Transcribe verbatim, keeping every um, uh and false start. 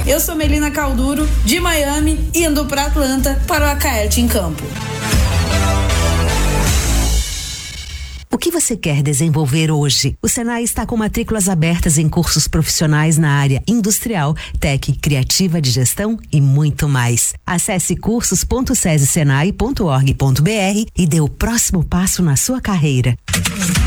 Eu sou Melina Calduro, de Miami, indo para Atlanta para o Acaete em Campo. O que você quer desenvolver hoje? O Senai está com matrículas abertas em cursos profissionais na área industrial, tec, criativa de gestão e muito mais. Acesse cursos ponto sesi senai ponto org ponto br e dê o próximo passo na sua carreira.